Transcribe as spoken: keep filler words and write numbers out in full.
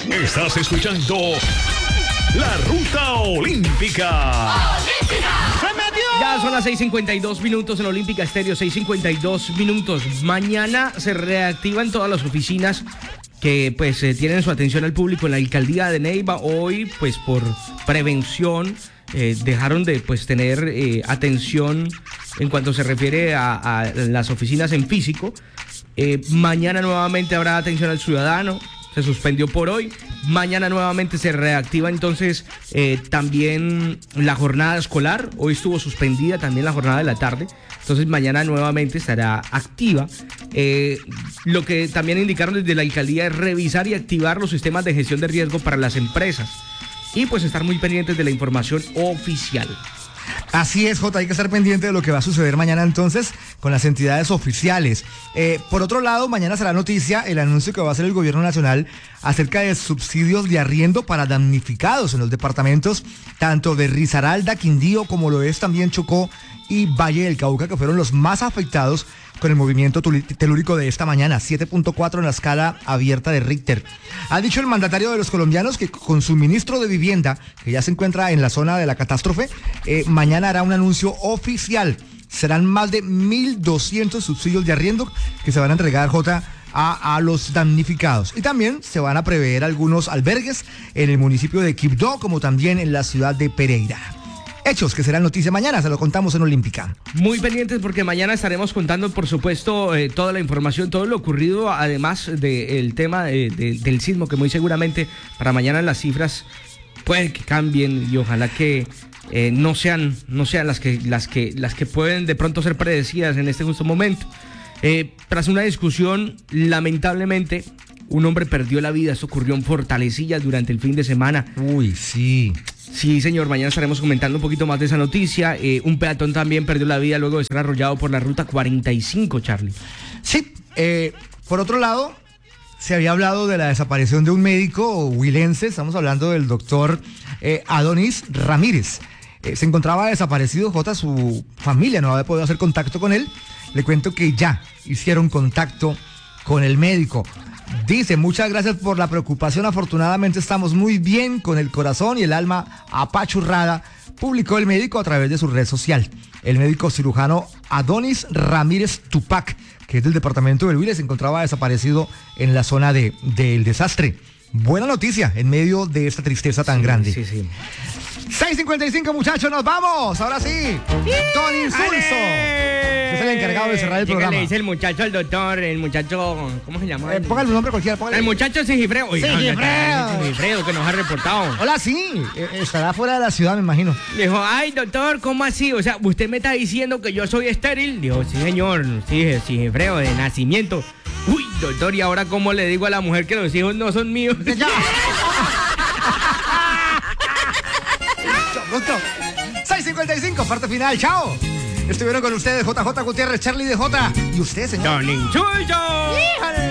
Estás escuchando La Ruta Olímpica. Ya son las seis cincuenta y dos minutos en Olímpica Estéreo, seis cincuenta y dos minutos. Mañana se reactivan todas las oficinas que pues eh, tienen su atención al público en la alcaldía de Neiva. Hoy pues por prevención eh, dejaron de pues tener eh, atención en cuanto se refiere a, a las oficinas en físico. Eh, mañana nuevamente habrá atención al ciudadano. Se suspendió por hoy. Mañana nuevamente se reactiva entonces eh, también la jornada escolar. Hoy estuvo suspendida también la jornada de la tarde. Entonces mañana nuevamente estará activa. Eh, lo que también indicaron desde la alcaldía es revisar y activar los sistemas de gestión de riesgo para las empresas. Y pues estar muy pendientes de la información oficial. Así es, Jota, hay que estar pendiente de lo que va a suceder mañana entonces con las entidades oficiales. Eh, por otro lado, mañana será noticia el anuncio que va a hacer el gobierno nacional acerca de subsidios de arriendo para damnificados en los departamentos tanto de Risaralda, Quindío, como lo es también Chocó y Valle del Cauca, que fueron los más afectados con el movimiento telúrico de esta mañana, siete punto cuatro en la escala abierta de Richter. Ha dicho el mandatario de los colombianos que con su ministro de Vivienda, que ya se encuentra en la zona de la catástrofe, eh, mañana hará un anuncio oficial. Serán más de mil doscientos subsidios de arriendo que se van a entregar, Jota, a, a los damnificados. Y también se van a prever algunos albergues en el municipio de Quibdó, como también en la ciudad de Pereira. Hechos que serán noticia mañana, se lo contamos en Olímpica. Muy pendientes porque mañana estaremos contando, por supuesto, eh, toda la información, todo lo ocurrido, además del tema de, de, del sismo, que muy seguramente para mañana las cifras pueden que cambien y ojalá que eh, no sean, no sean las que, las que, las que pueden de pronto ser predecidas en este justo momento. Eh, tras una discusión, lamentablemente, un hombre perdió la vida. Esto ocurrió en Fortalecillas durante el fin de semana. Uy, sí. Sí, señor, mañana estaremos comentando un poquito más de esa noticia. Eh, un peatón también perdió la vida luego de ser arrollado por la ruta cuarenta y cinco, Charlie. Sí, eh, por otro lado, se había hablado de la desaparición de un médico huilense. Estamos hablando del doctor eh, Adonis Ramírez. Eh, se encontraba desaparecido, Jota, su familia no había podido hacer contacto con él. Le cuento que ya hicieron contacto con el médico. Dice, muchas gracias por la preocupación, afortunadamente estamos muy bien con el corazón y el alma apachurrada, publicó el médico a través de su red social. El médico cirujano Adonis Ramírez Tupac, que es del departamento del Huila, se encontraba desaparecido en la zona de, del desastre. Buena noticia en medio de esta tristeza tan sí, grande. Sí, sí. seis cincuenta y cinco, muchachos, nos vamos. Ahora sí, Don Insulso. Es el encargado de cerrar el programa. Le dice el muchacho al doctor, el muchacho, ¿cómo se llama? Eh, póngale un nombre cualquiera, póngale. El muchacho Sigifredo. Sigifredo. Sigifredo, que nos ha reportado. Hola, sí, eh, estará fuera de la ciudad, me imagino. Dijo, ay, doctor, ¿cómo así? O sea, ¿usted me está diciendo que yo soy estéril? Dijo, sí, señor, sí, Sigifredo, de nacimiento. Uy, doctor, ¿y ahora cómo le digo a la mujer que los hijos no son míos? seis cincuenta y cinco, parte final, chao. Estuvieron con ustedes J J Gutiérrez, Charlie de J y usted, señor Don Insulso.